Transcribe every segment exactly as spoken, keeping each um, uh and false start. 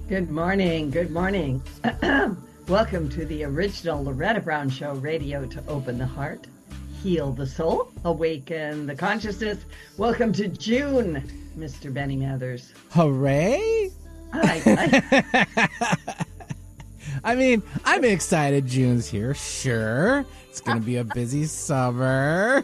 Good morning. Good morning. Welcome to the original Loretta Brown Show, radio to open the heart, heal the soul, awaken the consciousness. Welcome to June, Mister Benny Mathers. Hooray! Hi. hi. I mean, I'm excited June's here. Sure. It's going to be a busy summer.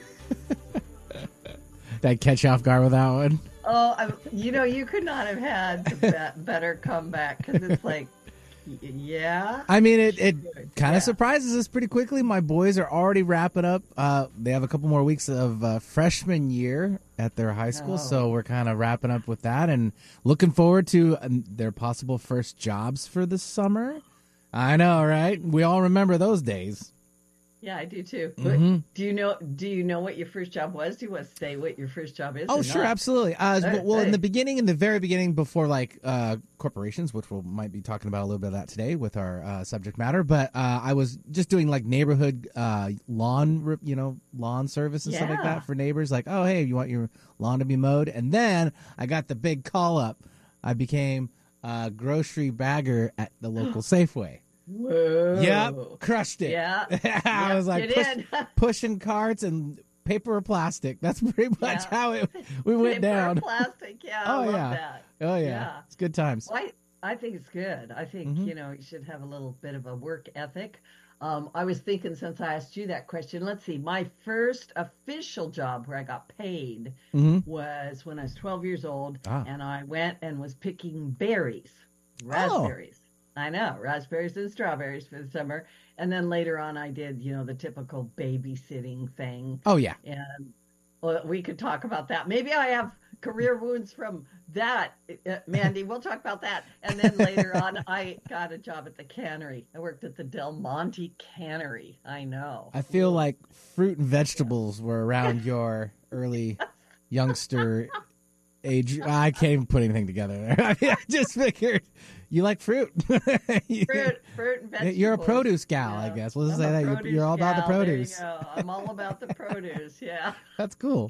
Did I catch you off guard with that one? Oh, I, you know, you could not have had a be- better comeback because it's like, y- yeah. I mean, it, it kind of Yeah. surprises us pretty quickly. My boys are already wrapping up. Uh, they have a couple more weeks of uh, freshman year at their high school, Oh. so we're kind of wrapping up with that and looking forward to um, their possible first jobs for the summer. I know, right? We all remember those days. Yeah, I do too. Mhm. But do you know? Do you know what your first job was? Do you want to say what your first job is? Oh, or sure, not? absolutely. Uh, Hey, well, in hey. the beginning, in the very beginning, before like uh, corporations, which we will might be talking about a little bit of that today with our uh, subject matter, but uh, I was just doing like neighborhood uh, lawn, re- you know, lawn service and stuff like Yeah. that for neighbors. Like, oh, hey, you want your lawn to be mowed? And then I got the big call up. I became a grocery bagger at the local Safeway. Whoa. Yep, crushed it. Yeah. I Yep, was like you push, did. pushing carts and paper or plastic. That's pretty much Yeah. how it we went Paper or down. Plastic. Yeah. Oh, I love yeah. that. Oh yeah. Yeah. It's good times. Well, I, I think it's good. I think, Mhm. you know, you should have a little bit of a work ethic. Um, I was thinking since I asked you that question, let's see, my first official job where I got paid hmm was when I was twelve years old, Ah. and I went and was picking berries, raspberries. I know, raspberries and strawberries for the summer. And then later on, I did, you know, the typical babysitting thing. Oh yeah. And well, we could talk about that. Maybe I have career wounds from that, uh, Mandy. We'll talk about that. And then later on, I got a job at the cannery. I worked at the Del Monte Cannery. I know. I feel like fruit and vegetables were around your early youngster age. I can't even put anything together there. I, mean, I just figured you like fruit. You- fruit, fruit and vegetables. You're a produce gal, I Yeah. guess. We'll just I'm say a that. You're, produce you're all about the gal. There you produce. go. I'm all about the produce. Yeah. That's cool.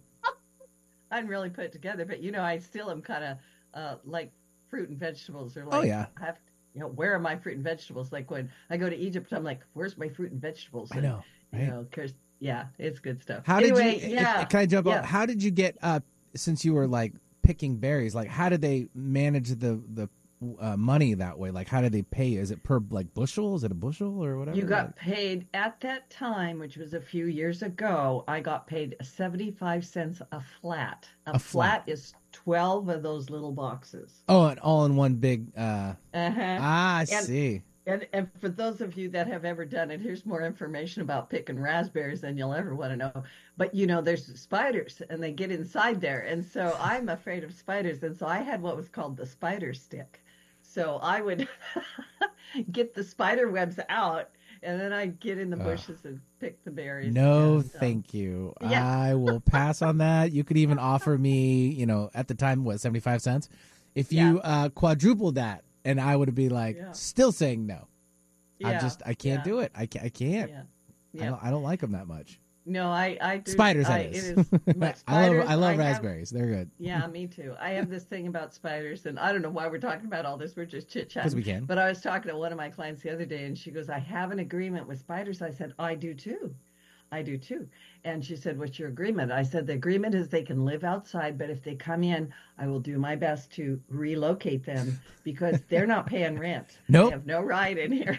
I didn't really put it together, but you know, I still am kind of uh, like fruit and vegetables. Or like, Oh, yeah. I have, you know, where are my fruit and vegetables? Like when I go to Egypt, I'm like, where's my fruit and vegetables? I And, know. You Right? know, because yeah, it's good stuff. How anyway, did you? Yeah. Can I jump yeah. up? How did you get? Uh, since you were like picking berries, like how did they manage the the uh, money that way? Like how did they pay? Is it per like bushel? Is it a bushel or whatever? You got Like- paid at that time, which was a few years ago. I got paid seventy-five cents a flat. A, A flat. flat is twelve of those little boxes. Oh, and all in one big. Uh, Uh-huh. ah, I And- see. And, and for those of you that have ever done it, here's more information about picking raspberries than you'll ever want to know. But you know, there's spiders and they get inside there. And so I'm afraid of spiders. And so I had what was called the spider stick. So I would get the spider webs out and then I'd get in the Ugh. bushes and pick the berries. No, and, um, thank you. yeah. I will pass on that. You could even offer me, you know, at the time, what, seventy-five cents? If you uh, quadrupled that, and I would be like, Yeah. still saying no. I yeah, just, I can't yeah, do it. I can't. I can't. Yeah. I, Yeah. don't, I don't like them that much. No, I, I do. Spiders, I, that it is. is but I love, spiders, I love have- raspberries. They're good. Yeah, me too. I have this thing about spiders, and I don't know why we're talking about all this. We're just chit Because chatting. we can. But I was talking to one of my clients the other day, and she goes, I have an agreement with spiders. I said, I do too. I do too. And she said, what's your agreement? I said, the agreement is they can live outside, but if they come in, I will do my best to relocate them because they're not paying rent. Nope. They have no right in here.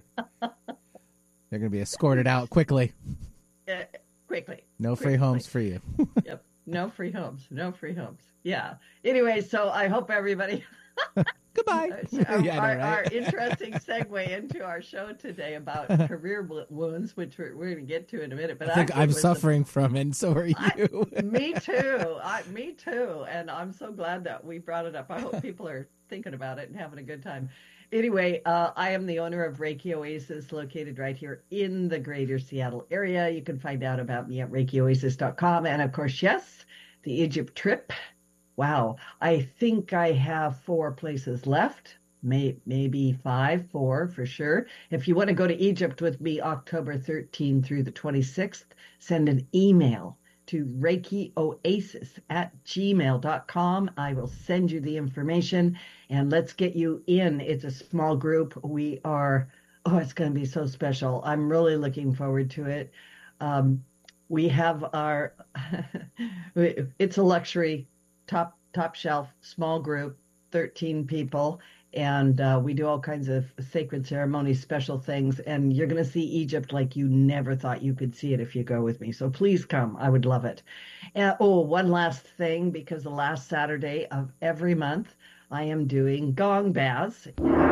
They're going to be escorted out quickly. Uh, Quickly. No free Quickly. homes for you. Yep. No free homes. No free homes. Yeah. Anyway, so I hope everybody. Goodbye. Our, Yeah, I know, our, right? our interesting segue into our show today about career wo- wounds, which we're, we're going to get to in a minute. But I think actually I'm it was suffering from it, and so are I- you. the- me too. I, me too. And I'm so glad that we brought it up. I hope people are thinking about it and having a good time. Anyway, uh, I am the owner of Reiki Oasis, located right here in the greater Seattle area. You can find out about me at reiki oasis dot com. And of course, yes, the Egypt trip. Wow. I think I have four places left. May, maybe five, four for sure. If you want to go to Egypt with me October thirteenth through the twenty-sixth, send an email to Reiki Oasis at gmail dot com. I will send you the information and let's get you in. It's a small group. We are, oh, it's going to be so special. I'm really looking forward to it. Um, we have our, it's a luxury, top, top shelf, small group, thirteen people. And uh, we do all kinds of sacred ceremonies, special things. And you're going to see Egypt like you never thought you could see it if you go with me. So please come. I would love it. Uh, oh, one last thing, because the last Saturday of every month, I am doing gong baths.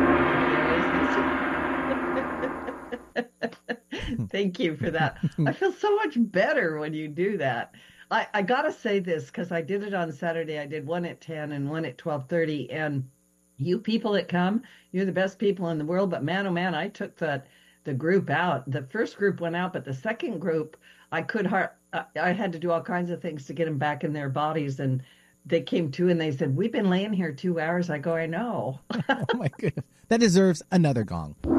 Thank you for that. I feel so much better when you do that. I, I got to say this because I did it on Saturday. I did one at ten and one at twelve thirty. And you people that come, you're the best people in the world. But man, oh man, I took the the group out. The first group went out, but the second group, I could har- I had to do all kinds of things to get them back in their bodies. And they came to and they said, "We've been laying here two hours." I go, "I know." Oh my goodness, that deserves another gong. It's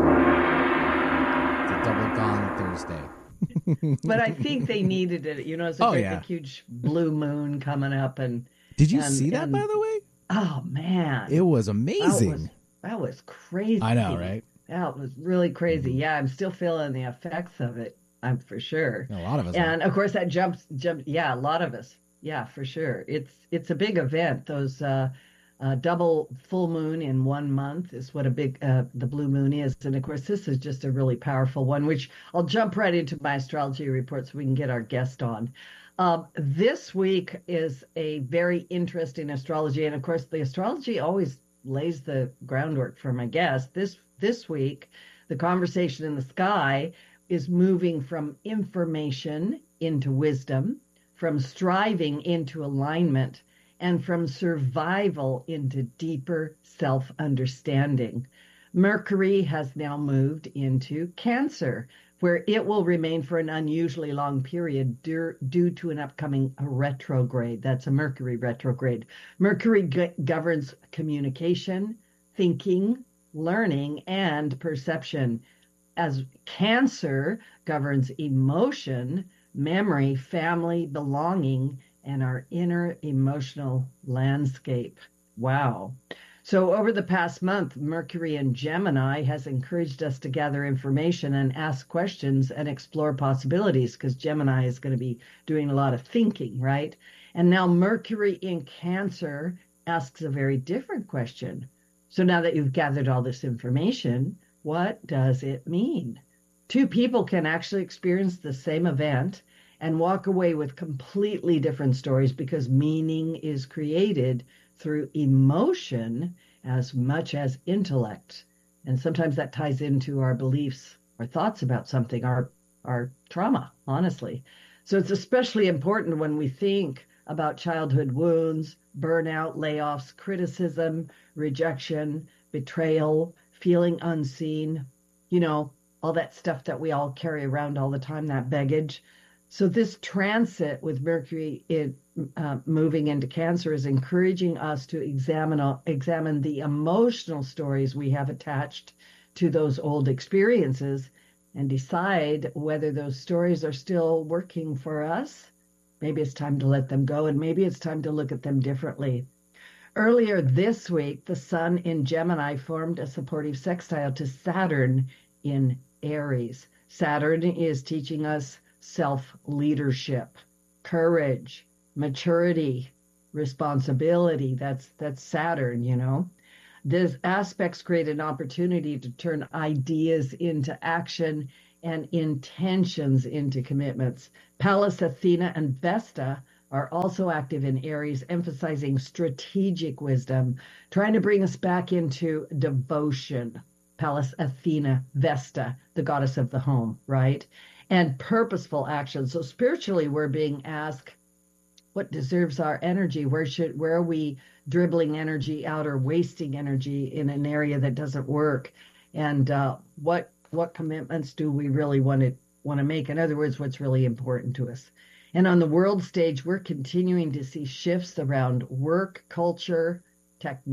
a double gong Thursday. But I think they needed it. You know, it's a oh, great yeah. big, huge blue moon coming up. And did you and, see that, and, by the way? Oh man, it was amazing. That was, that was crazy. I know, right? That was really crazy. Yeah, I'm still feeling the effects of it. I'm for sure. A lot of us. And are. of course, that jumps, jump. Yeah, a lot of us. Yeah, for sure. It's it's a big event. Those uh, uh, double full moon in one month is what a big uh, the blue moon is. And of course, this is just a really powerful one. Which I'll jump right into my astrology report so we can get our guest on. Um, this week is a very interesting astrology, and of course, the astrology always lays the groundwork for my guest. This this week, the conversation in the sky is moving from information into wisdom, from striving into alignment, and from survival into deeper self-understanding. Mercury has now moved into Cancer, where it will remain for an unusually long period due, due to an upcoming retrograde. That's a Mercury retrograde. Mercury g- governs communication, thinking, learning, and perception, as Cancer governs emotion, memory, family, belonging, and our inner emotional landscape. Wow. So over the past month, Mercury in Gemini has encouraged us to gather information and ask questions and explore possibilities, because Gemini is going to be doing a lot of thinking, right? And now Mercury in Cancer asks a very different question. So now that you've gathered all this information, what does it mean? Two people can actually experience the same event and walk away with completely different stories, because meaning is created through emotion as much as intellect. And sometimes that ties into our beliefs or thoughts about something, our our trauma, honestly. So it's especially important when we think about childhood wounds, burnout, layoffs, criticism, rejection, betrayal, feeling unseen, you know, all that stuff that we all carry around all the time, that baggage. So this transit with Mercury in, uh, moving into Cancer is encouraging us to examine uh, examine the emotional stories we have attached to those old experiences and decide whether those stories are still working for us. Maybe it's time to let them go, and maybe it's time to look at them differently. Earlier this week, the Sun in Gemini formed a supportive sextile to Saturn in Aries. Saturn is teaching us self-leadership, courage, maturity, responsibility. That's that's Saturn, you know. These aspects create an opportunity to turn ideas into action and intentions into commitments. Pallas, Athena, and Vesta are also active in Aries, emphasizing strategic wisdom, trying to bring us back into devotion. Pallas, Athena, Vesta, the goddess of the home, right? And purposeful action. So spiritually, we're being asked, what deserves our energy? Where should, where are we dribbling energy out or wasting energy in an area that doesn't work? And uh, what what commitments do we really want to want to make? In other words, what's really important to us? And on the world stage, we're continuing to see shifts around work, culture,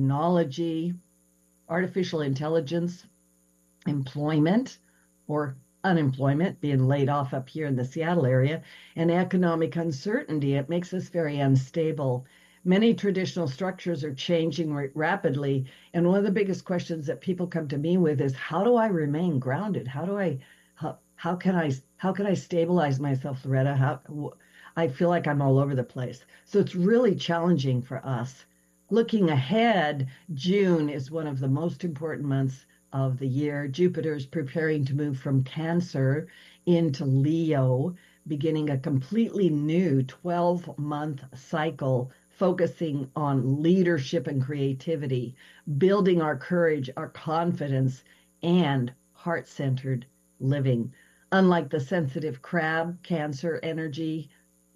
technology, artificial intelligence, employment, or unemployment, being laid off up here in the Seattle area, and economic uncertainty. It makes us very unstable. Many traditional structures are changing ra- rapidly. And one of the biggest questions that people come to me with is, how do I remain grounded? How do I, how, how can I, how can I stabilize myself, Loretta? How, I feel like I'm all over the place. So it's really challenging for us. Looking ahead, June is one of the most important months of the year. Jupiter is preparing to move from Cancer into Leo, beginning a completely new twelve month cycle focusing on leadership and creativity, building our courage, our confidence, and heart centered living. Unlike the sensitive crab, Cancer energy,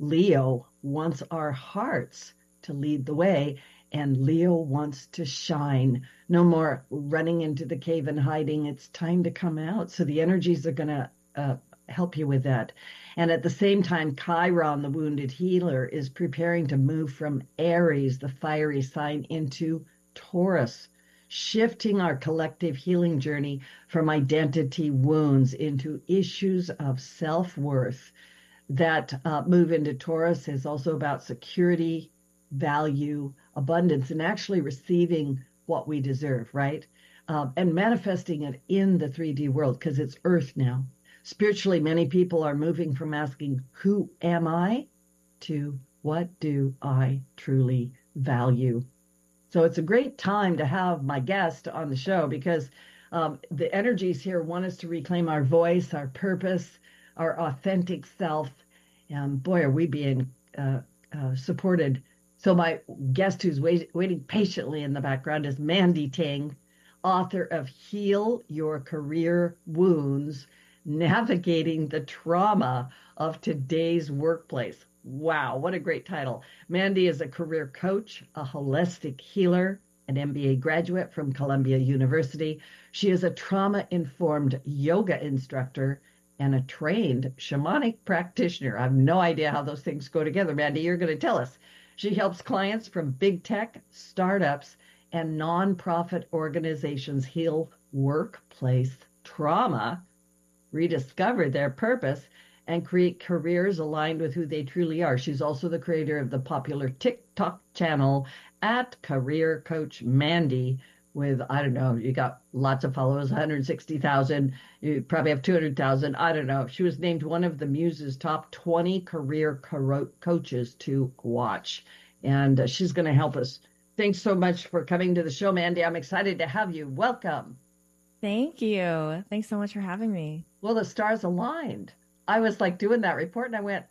Leo wants our hearts to lead the way, and Leo wants to shine. No more running into the cave and hiding. It's time to come out. So the energies are going to uh, help you with that. And at the same time, Chiron, the wounded healer, is preparing to move from Aries, the fiery sign, into Taurus, shifting our collective healing journey from identity wounds into issues of self-worth. That uh, move into Taurus is also about security, value, abundance, and actually receiving what we deserve, right? Um, and manifesting it in the three D world because it's Earth now. Spiritually, many people are moving from asking, who am I, to what do I truly value? So it's a great time to have my guest on the show because um, the energies here want us to reclaim our voice, our purpose, our authentic self. And boy, are we being uh, uh, supported. So my guest who's wait, waiting patiently in the background is Mandy Ting, author of Heal Your Career Wounds, Navigating the Trauma of Today's Workplace. Wow, what a great title. Mandy is a career coach, a holistic healer, an M B A graduate from Columbia University. She is a trauma-informed yoga instructor and a trained shamanic practitioner. I have no idea how those things go together. Mandy, you're going to tell us. She helps clients from big tech, startups, and nonprofit organizations heal workplace trauma, rediscover their purpose, and create careers aligned with who they truly are. She's also the creator of the popular TikTok channel at Career Coach Mandy with, I don't know, you got lots of followers, one hundred sixty thousand, you probably have two hundred thousand, I don't know. She was named one of the Muse's top twenty career co- coaches to watch, and uh, she's going to help us. Thanks so much for coming to the show, Mandy. I'm excited to have you. Welcome. Thank you. Thanks so much for having me. Well, the stars aligned. I was like doing that report and I went,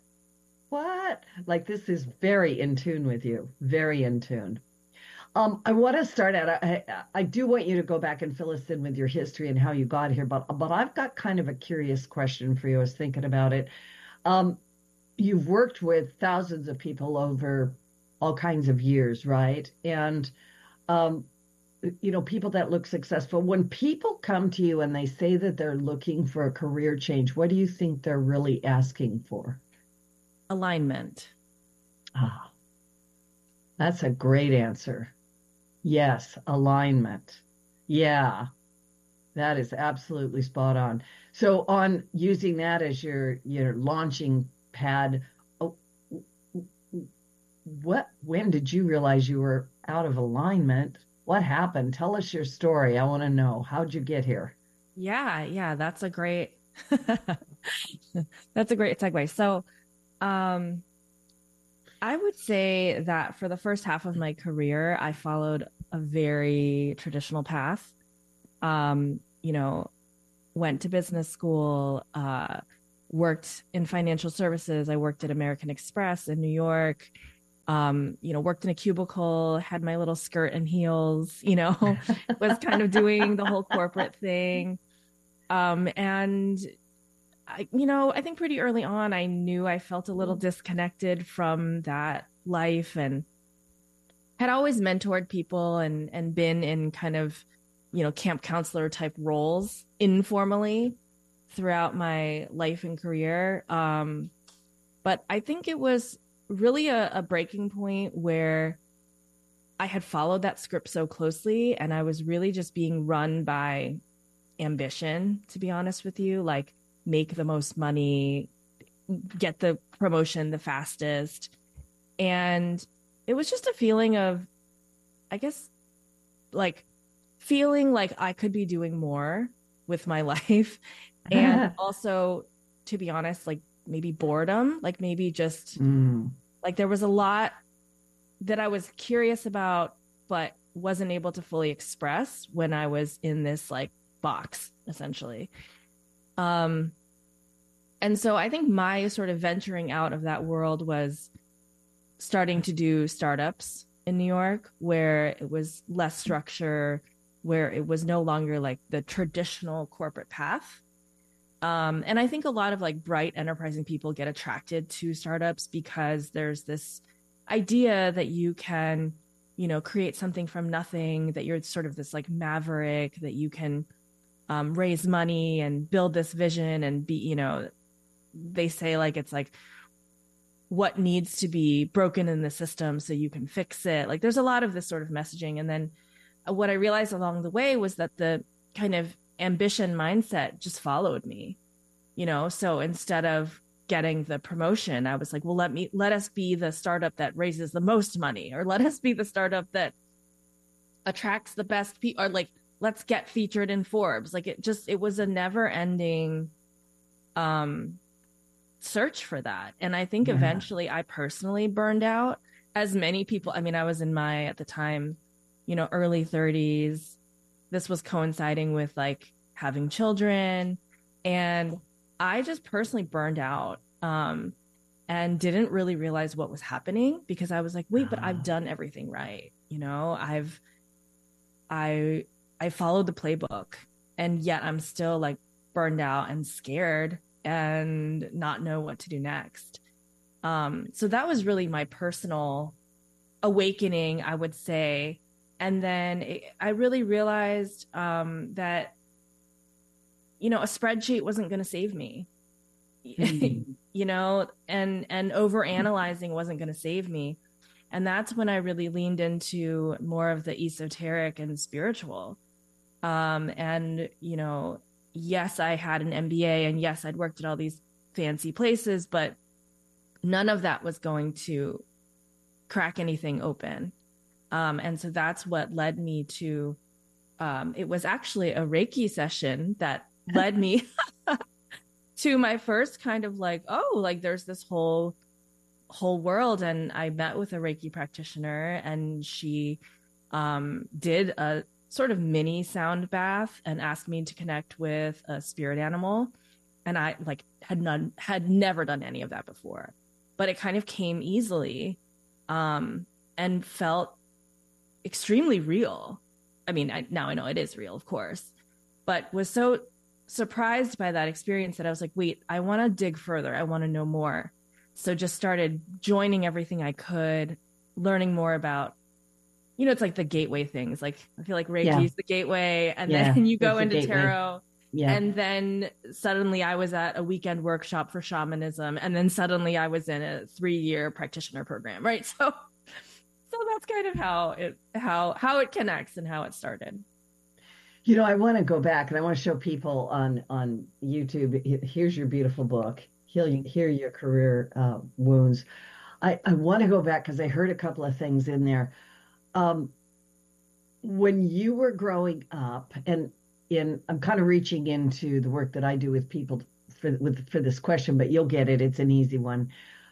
what? Like, this is very in tune with you, very in tune. Um, I want to start out. I, I do want you to go back and fill us in with your history and how you got here, but but I've got kind of a curious question for you. I was thinking about it. Um, you've worked with thousands of people over all kinds of years, right? And um, you know, people that look successful. When people come to you and they say that they're looking for a career change, what do you think they're really asking for? Alignment. Ah, that's a great answer. Yes, alignment. Yeah, that is absolutely spot on. So on using that as your your launching pad, oh, what when did you realize you were out of alignment? What happened? Tell us your story. I want to know. How'd you get here? Yeah, yeah, that's a great that's a great segue. So, um I would say that for the first half of my career, I followed a very traditional path. Um, you know, went to business school, uh, worked in financial services. I worked at American Express in New York. Um, you know, worked in a cubicle, had my little skirt and heels, you know, was kind of doing the whole corporate thing. Um, and I, you know, I think pretty early on, I knew I felt a little disconnected from that life and had always mentored people and, and been in kind of, you know, camp counselor type roles informally throughout my life and career. Um, but I think it was really a, a breaking point where I had followed that script so closely and I was really just being run by ambition, to be honest with you. Like, make the most money, get the promotion the fastest. And it was just a feeling of, I guess, like feeling like I could be doing more with my life. And also, to be honest, like maybe boredom, like maybe just Mm. like there was a lot that I was curious about, but wasn't able to fully express when I was in this like box, essentially. Um, and so I think my sort of venturing out of that world was starting to do startups in New York, where it was less structure, where it was no longer like the traditional corporate path. Um, and I think a lot of like bright, enterprising people get attracted to startups because there's this idea that you can, you know, create something from nothing, that you're sort of this like maverick, that you can um, raise money and build this vision and be, you know, they say like it's like what needs to be broken in the system so you can fix it. Like there's a lot of this sort of messaging. And then what I realized along the way was that the kind of ambition mindset just followed me, you know? So instead of getting the promotion, I was like, well, let me, let us be the startup that raises the most money, or let us be the startup that attracts the best people, or like, let's get featured in Forbes. Like it just, it was a never ending, um, search for that. And I think yeah. eventually I personally burned out, as many people. I mean, I was in my, at the time, you know, early thirties. This was coinciding with like having children. And I just personally burned out um, and didn't really realize what was happening, because I was like, wait, but I've done everything right. You know, I've, I, I followed the playbook, and yet I'm still like burned out and scared and not know what to do next. Um, so that was really my personal awakening, I would say. And then it, I really realized um, that, you know, a spreadsheet wasn't going to save me, mm-hmm. you know, and, and over analyzing wasn't going to save me. And that's when I really leaned into more of the esoteric and spiritual. Um, and, you know, yes, I had an M B A, and yes, I'd worked at all these fancy places, but none of that was going to crack anything open. Um, and so that's what led me to, um, it was actually a Reiki session that led me to my first kind of like, oh, like there's this whole, whole world. And I met with a Reiki practitioner, and she um, did a sort of mini sound bath and asked me to connect with a spirit animal. And I like had none, had never done any of that before, but it kind of came easily um, and felt extremely real. I mean, I, now I know it is real, of course, but was so surprised by that experience that I was like, wait, I want to dig further. I want to know more. So just started joining everything I could, learning more about, you know, it's like the gateway things. Like I feel like Reiki yeah. is the gateway, and yeah, then you go into tarot. Yeah. And then suddenly I was at a weekend workshop for shamanism, and then suddenly I was in a three-year practitioner program, right? So so that's kind of how it how how it connects and how it started. You know, I want to go back, and I want to show people on on YouTube. Here's your beautiful book. Heal, hear your career uh, wounds. I, I want to go back because I heard a couple of things in there. Um, when you were growing up, and in I'm kind of reaching into the work that I do with people for with for this question, but you'll get it. It's an easy one.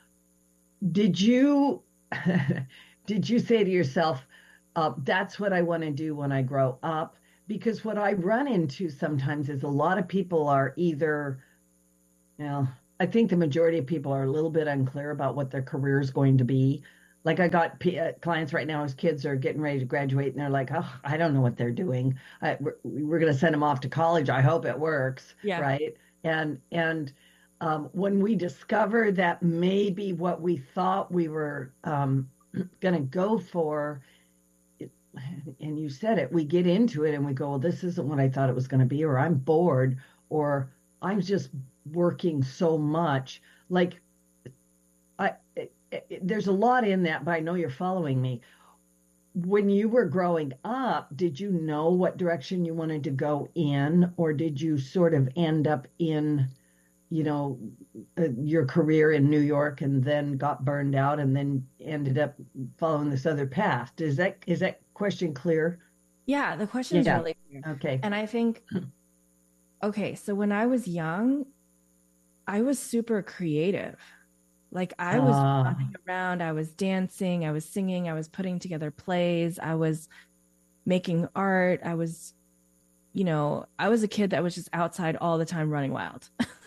Did you did you say to yourself, uh, "That's what I want to do when I grow up"? Because what I run into sometimes is a lot of people are either, you know, I think the majority of people are a little bit unclear about what their career is going to be. Like I got P- uh, clients right now whose kids are getting ready to graduate, and they're like, oh, I don't know what they're doing. I, we're we're going to send them off to college. I hope it works. Yeah. Right. And, and um, when we discover that maybe what we thought we were um, going to go for, it, and you said it, we get into it and we go, well, this isn't what I thought it was going to be, or I'm bored, or I'm just working so much. Like I, it, it, there's a lot in that, but I know you're following me. When you were growing up, did you know what direction you wanted to go in, or did you sort of end up in you know, uh, your career in New York and then got burned out and then ended up following this other path. Is that is that question clear? Yeah, the question is Yeah. really clear. Okay. And I think, okay, so when I was young, I was super creative. Like I was Uh, running around, I was dancing, I was singing, I was putting together plays, I was making art, I was, you know, I was a kid that was just outside all the time running wild.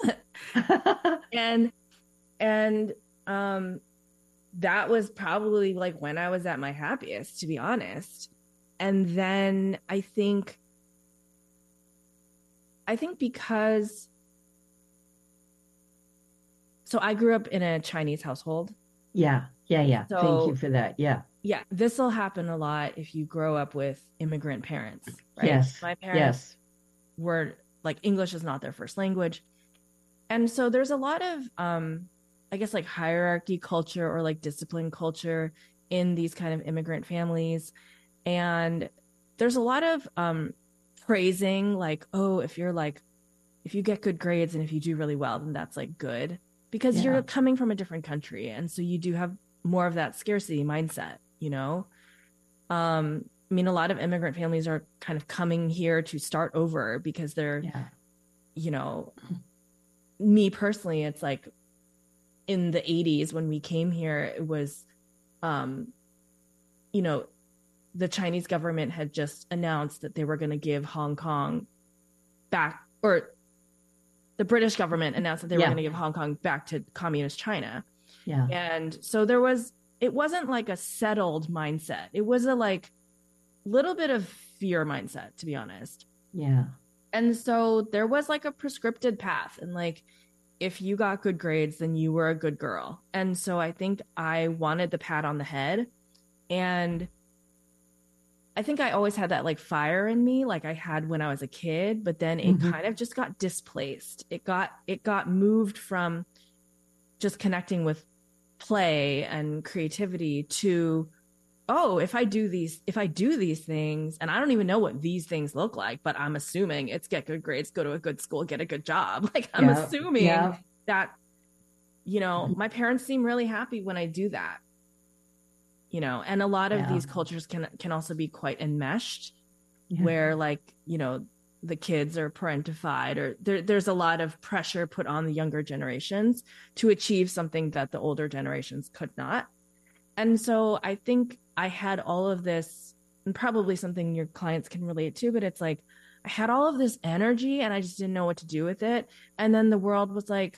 and and um that was probably like when I was at my happiest, to be honest. And then I think I think because so I grew up in a Chinese household. yeah, yeah, yeah. So Thank you for that. Yeah. yeah, this will happen a lot if you grow up with immigrant parents, right? Yes. My parents Yes. were like English is not their first language. And so there's a lot of um I guess like hierarchy culture or like discipline culture in these kind of immigrant families. And there's a lot of um praising like, oh, if you're like if you get good grades and if you do really well, then that's like good because Yeah. you're coming from a different country. And so you do have more of that scarcity mindset, you know? Um, I mean, a lot of immigrant families are kind of coming here to start over because they're, Yeah. you know, me personally, it's like in the eighties when we came here, it was, um, you know, the Chinese government had just announced that they were going to give Hong Kong back, or the British government announced that they Yeah. were going to give Hong Kong back to communist China. Yeah. And so there was, it wasn't like a settled mindset. It was a like little bit of fear mindset, to be honest. Yeah. And so there was like a prescripted path. And like, if you got good grades, then you were a good girl. And so I think I wanted the pat on the head. And I think I always had that like fire in me, like I had when I was a kid, but then it Mhm. kind of just got displaced. It got, it got moved from just connecting with play and creativity to, oh, if I do these, if I do these things, and I don't even know what these things look like, but I'm assuming it's get good grades, go to a good school, get a good job. Like I'm Yeah. assuming Yeah. that, you know, my parents seem really happy when I do that. You know, and a lot of Yeah. these cultures can can also be quite enmeshed, Yeah. where like, you know, the kids are parentified, or there, there's a lot of pressure put on the younger generations to achieve something that the older generations could not. And so I think I had all of this, and probably something your clients can relate to, but it's like I had all of this energy and I just didn't know what to do with it. And then the world was like,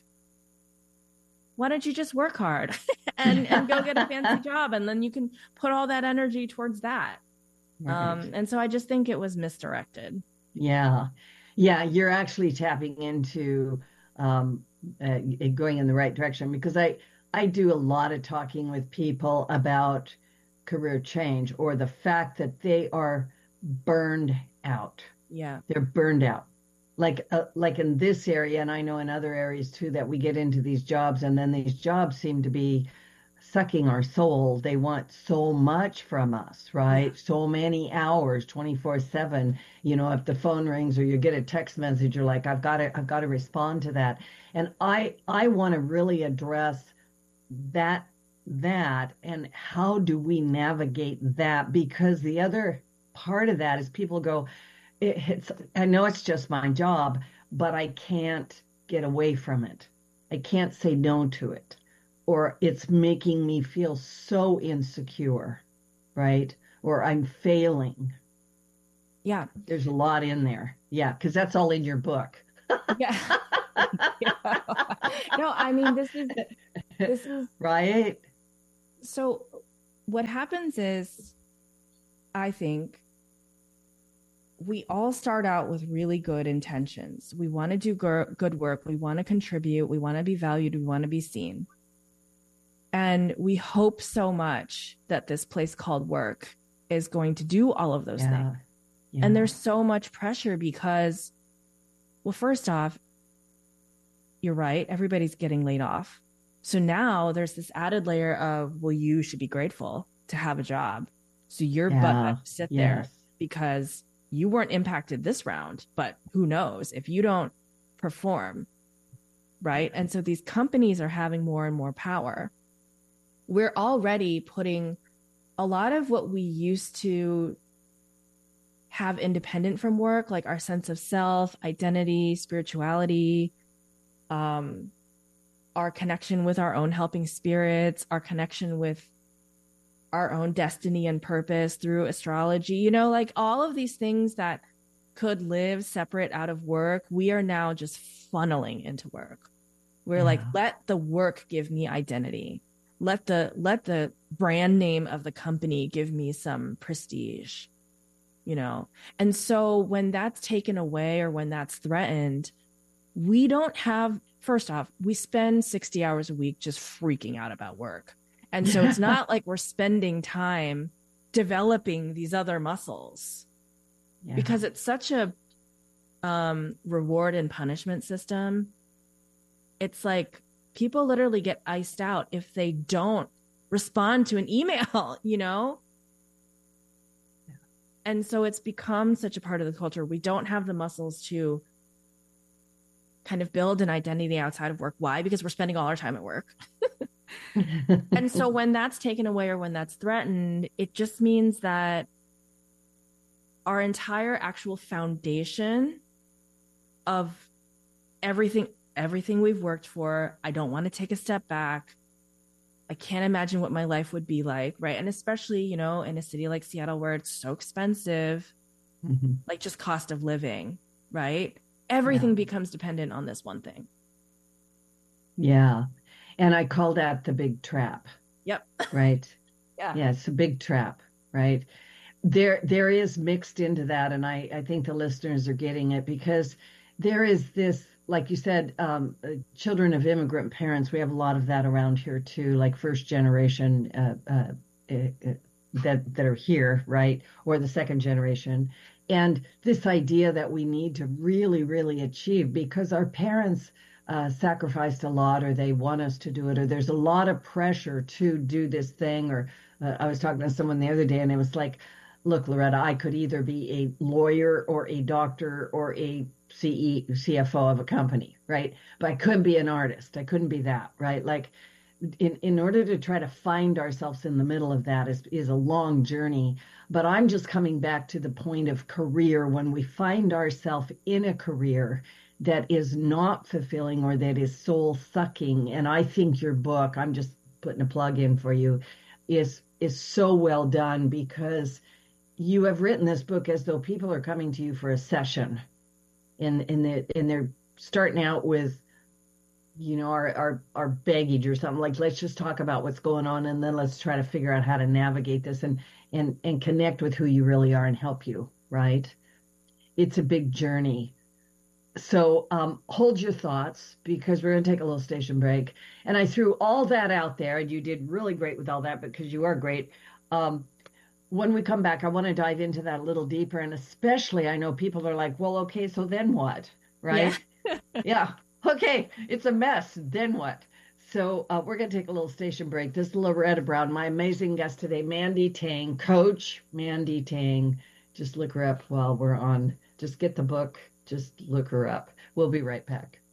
why don't you just work hard and, and go get a fancy job? And then you can put all that energy towards that. Right. Um, and so I just think it was misdirected. Yeah. Yeah. You're actually tapping into um, uh, going in the right direction because I, I do a lot of talking with people about career change or the fact that they are burned out. Yeah. They're burned out. Like, uh, like in this area, and I know in other areas too, that we get into these jobs and then these jobs seem to be sucking our soul. They want so much from us, right? Yeah. So many hours, twenty-four seven. You know, if the phone rings or you get a text message, you're like, I've got to, I've got to respond to that. And I, I want to really address that, that, and how do we navigate that? Because the other part of that is people go, it, it's, I know it's just my job, but I can't get away from it. I can't say no to it. Or it's making me feel so insecure, right? Or I'm failing. Yeah. There's a lot in there. Yeah, because that's all in your book. Yeah. Yeah. No, I mean, this is, this is, right. So what happens is, I think, we all start out with really good intentions. We want to do good work. We want to contribute. We want to be valued. We want to be seen. And we hope so much that this place called work is going to do all of those Yeah. things. Yeah. And there's so much pressure because, well, first off, you're right. Everybody's getting laid off. So now there's this added layer of, well, you should be grateful to have a job. So your Yeah. butt has to sit there Yes. because you weren't impacted this round, but who knows if you don't perform, right? And so these companies are having more and more power. We're already putting a lot of what we used to have independent from work, like our sense of self, identity, spirituality, um, our connection with our own helping spirits, our connection with our own destiny and purpose through astrology, you know, like all of these things that could live separate out of work, we are now just funneling into work. We're yeah. like, let the work give me identity. Let the let the brand name of the company give me some prestige, you know? And so when that's taken away or when that's threatened, we don't have, first off, we spend sixty hours a week just freaking out about work. And so it's not like we're spending time developing these other muscles yeah. because it's such a um, reward and punishment system. It's like people literally get iced out if they don't respond to an email, you know? Yeah. And so it's become such a part of the culture. We don't have the muscles to kind of build an identity outside of work. Why? Because we're spending all our time at work. And so when that's taken away or when that's threatened, it just means that our entire actual foundation of everything, everything we've worked for, I don't want to take a step back. I can't imagine what my life would be like, right? And especially, you know, in a city like Seattle where it's so expensive, mm-hmm. like just cost of living, right? Everything yeah. becomes dependent on this one thing. Yeah. And I call that the big trap. Yep. Right. Yeah. Yeah. It's a big trap. Right. There, there is mixed into that. And I, I think the listeners are getting it because there is this, like you said, um, uh, children of immigrant parents. We have a lot of that around here too, like first generation uh, uh, uh, that, that are here. Right. Or the second generation. And this idea that we need to really, really achieve because our parents Uh, sacrificed a lot, or they want us to do it, or there's a lot of pressure to do this thing. Or uh, I was talking to someone the other day and it was like, look, Loretta, I could either be a lawyer or a doctor or a C E, C F O of a company, right? But I couldn't be an artist. I couldn't be that, right? Like in, in order to try to find ourselves in the middle of that is, is a long journey. But I'm just coming back to the point of career. When we find ourselves in a career that is not fulfilling or that is soul sucking. And I think your book, I'm just putting a plug in for you, is is so well done because you have written this book as though people are coming to you for a session and and they and they're starting out with, you know, our, our our baggage or something like, let's just talk about what's going on and then let's try to figure out how to navigate this and and and connect with who you really are and help you, right? It's a big journey. So um, hold your thoughts because we're going to take a little station break. And I threw all that out there and you did really great with all that because you are great. Um, when we come back, I want to dive into that a little deeper. And especially, I know people are like, well, okay, so then what? Right? Yeah. Yeah. Okay. It's a mess. Then what? So uh, we're going to take a little station break. This is Loretta Brown, my amazing guest today, Mandy Tang, Coach Mandy Tang. Just look her up while we're on. Just get the book. Just look her up. We'll be right back.